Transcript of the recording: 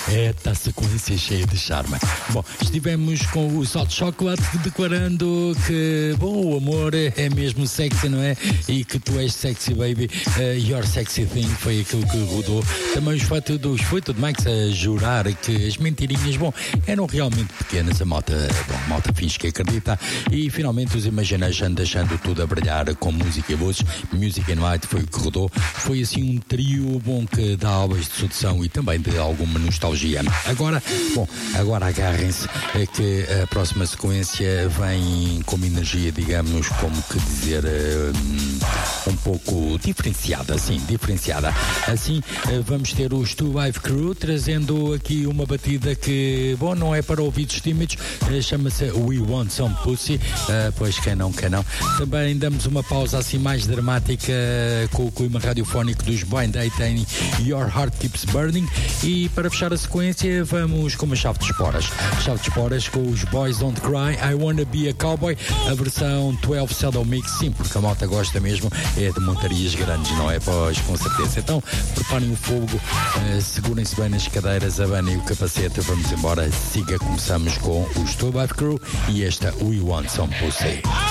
Esta sequência cheia de charme. Bom, estivemos com o Hot Chocolate declarando que, bom, o amor é mesmo sexy, não é? E que tu és sexy, baby. Your sexy thing foi aquilo que rodou. Também os Fleetwood Macs a jurar que as mentirinhas, bom, eram realmente pequenas. A malta finge que acredita. E finalmente os Imagination deixando tudo a brilhar com música e vozes. Music and Light foi o que rodou. Foi assim um trio bom que dá aulas de sedução e também de alguma nostalgia. Agora agarrem-se que a próxima sequência vem com uma energia, digamos, como que dizer, um pouco diferenciada. Assim, vamos ter os Two Live Crew trazendo aqui uma batida que, bom, não é para ouvidos tímidos, chama-se We Want Some Pussy, pois quem não. Também damos uma pausa assim mais dramática com o clima radiofónico dos Blind Date em Your Heart Keeps Burning, e para fechar a sequência vamos com uma chave de esporas com os Boys Don't Cry, I Wanna Be a Cowboy, a versão 12 Shadow Mix, sim, porque a malta gosta mesmo é de montarias grandes, não é? Pois, com certeza. Então preparem o fogo, segurem-se bem nas cadeiras, abanem o capacete, vamos embora. Começamos com os Two Live Crew e esta We Want Some Pussy.